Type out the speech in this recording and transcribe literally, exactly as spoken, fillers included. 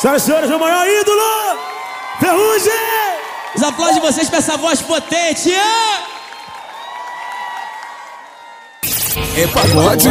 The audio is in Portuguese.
Senhoras e senhores, meu maior ídolo, Ferrugem! Os aplausos de vocês pra essa voz potente. É pagode.